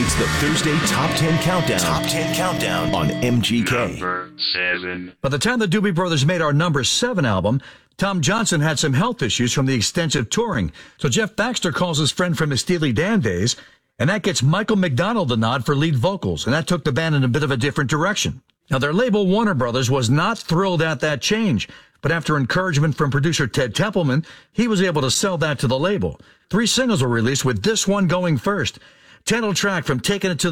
It's the Thursday Top 10 Countdown. Top 10 Countdown on MGK. Number 7. By the time the Doobie Brothers made our number 7 album, Tom Johnson had some health issues from the extensive touring. So Jeff Baxter calls his friend from his Steely Dan days, and that gets Michael McDonald the nod for lead vocals, and that took the band in a bit of a different direction. Now, their label, Warner Brothers, was not thrilled at that change, but after encouragement from producer Ted Templeman, he was able to sell that to the label. 3 singles were released, with this one going first. Title track from Taking It to